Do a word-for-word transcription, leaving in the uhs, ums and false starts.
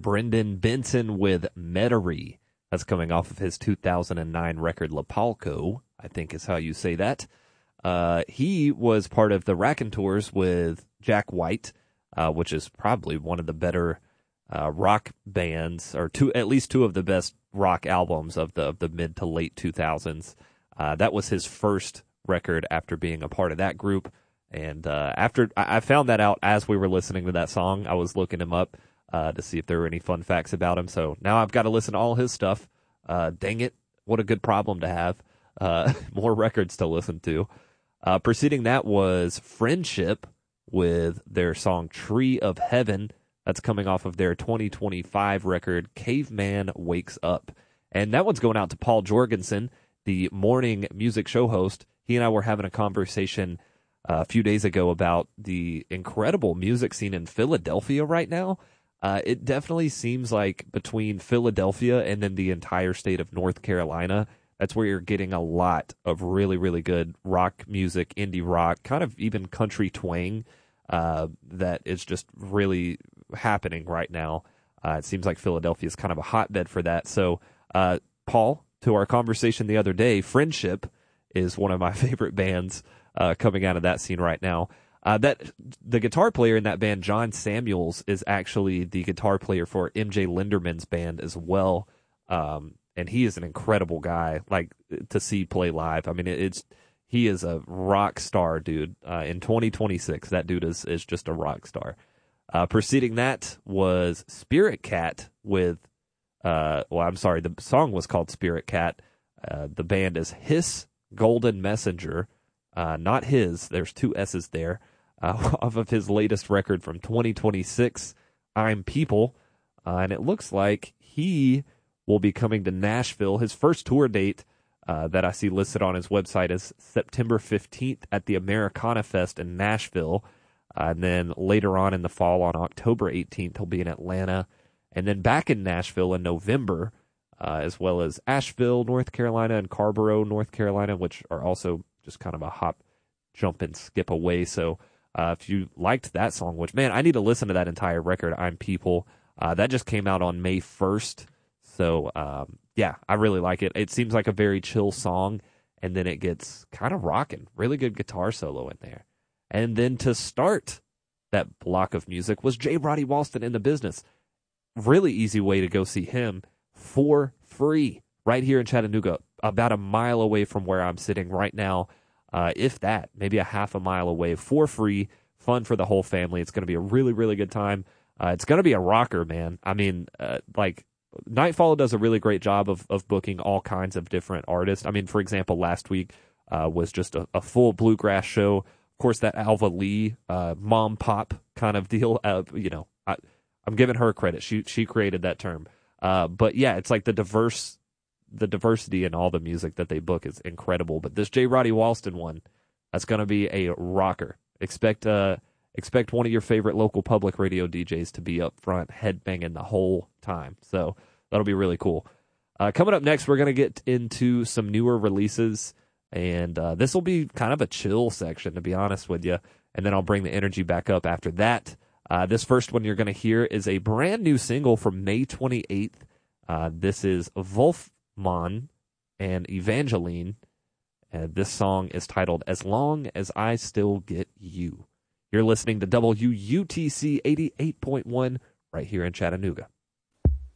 Brendan Benson with Metairie. That's coming off of his two thousand nine record Lapalco, I think is how you say that. Uh, he was part of the Raconteurs with Jack White, uh, which is probably one of the better uh, rock bands, or two, at least two of the best rock albums of the of the mid to late two thousands. Uh, that was his first record after being a part of that group. And uh, after I, I found that out as we were listening to that song, I was looking him up uh, to see if there were any fun facts about him. So now I've got to listen to all his stuff. Uh, dang it, what a good problem to have. Uh, more records to listen to. Uh, preceding that was Friendship with their song Tree of Heaven. That's coming off of their twenty twenty-five record Caveman Wakes Up. And that one's going out to Paul Jorgensen, the morning music show host. He and I were having a conversation uh, a few days ago about the incredible music scene in Philadelphia right now. Uh, it definitely seems like between Philadelphia and then the entire state of North Carolina, that's where you're getting a lot of really, really good rock music, indie rock, kind of even country twang uh, that is just really happening right now. Uh, it seems like Philadelphia is kind of a hotbed for that. So, uh, Paul, to our conversation the other day, Friendship is one of my favorite bands uh, coming out of that scene right now. Uh, that the guitar player in that band, John Samuels, is actually the guitar player for M J Linderman's band as well. Um, and he is an incredible guy, like, to see play live. I mean, it, it's he is a rock star, dude. Uh, in twenty twenty-six, that dude is, is just a rock star. Uh, preceding that was Spirit Cat with, uh, well, I'm sorry, the song was called Spirit Cat. Uh, the band is Hiss Golden Messenger. Uh, not his, there's two S's there, uh, off of his latest record from twenty twenty-six, I'm People, uh, and it looks like he will be coming to Nashville. His first tour date uh, that I see listed on his website is September fifteenth at the Americana Fest in Nashville, uh, and then later on in the fall on October eighteenth, he'll be in Atlanta, and then back in Nashville in November, uh, as well as Asheville, North Carolina, and Carrboro, North Carolina, which are also just kind of a hop, jump, and skip away. So uh, if you liked that song, which, man, I need to listen to that entire record, I'm People. Uh, that just came out on May first. So, um, yeah, I really like it. It seems like a very chill song, and then it gets kind of rocking. Really good guitar solo in there. And then to start that block of music was J. Roddy Walston in the Business. Really easy way to go see him for free right here in Chattanooga, about a mile away from where I'm sitting right now. Uh, if that, maybe a half a mile away, for free, fun for the whole family. It's going to be a really, really good time. Uh, it's going to be a rocker, man. I mean, uh, like, Nightfall does a really great job of, of booking all kinds of different artists. I mean, for example, last week uh, was just a, a full bluegrass show. Of course, that Alva Lee uh, mom pop kind of deal. Uh, you know, I, I'm giving her credit. She she created that term. Uh, but yeah, it's like the diverse. The diversity in all the music that they book is incredible. But this J. Roddy Walston one, that's going to be a rocker. Expect uh, expect one of your favorite local public radio D Js to be up front, headbanging the whole time. So that'll be really cool. Uh, coming up next, we're going to get into some newer releases, and uh, this will be kind of a chill section, to be honest with you. And then I'll bring the energy back up after that. Uh, this first one you're going to hear is a brand new single from May twenty-eighth. Uh, this is Wolf Mon and Evangeline. Uh, this song is titled As Long As I Still Get You. You're listening to W U T C eighty-eight point one right here in Chattanooga.